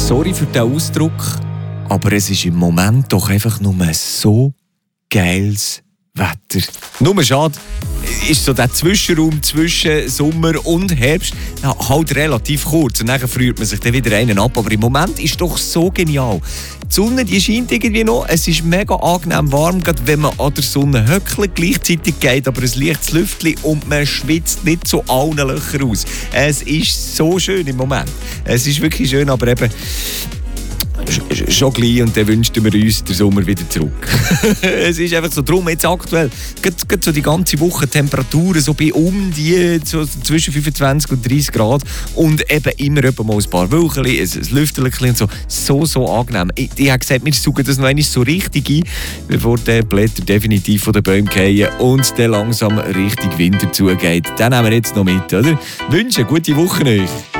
Sorry für den Ausdruck, aber es ist im Moment doch einfach nur so geiles Wetter. Nur schade, ist so der Zwischenraum zwischen Sommer und Herbst halt relativ kurz. Und dann friert man sich dann wieder einen ab. Aber im Moment ist doch so genial. Die Sonne, die scheint irgendwie noch. Es ist mega angenehm warm, gerade wenn man an der Sonne höckelt. Gleichzeitig geht aber ein leichtes Lüftchen und man schwitzt nicht so allen Löchern aus. Es ist so schön im Moment. Es ist wirklich schön, aber eben schon gleich und dann wünschen wir uns den Sommer wieder zurück. Es ist einfach so, drum jetzt aktuell, gerade so die ganze Woche Temperaturen so bei die so zwischen 25 und 30 Grad und eben immer mal ein paar Wölkchen, ein Lüfterchen und so angenehm. Ich habe gesagt, wir suchen das noch einmal so richtig ein, bevor die Blätter definitiv von den Bäumen fallen und dann langsam Richtung Winter zugeht. Den nehmen wir jetzt noch mit, oder? Wünsche eine gute Woche euch.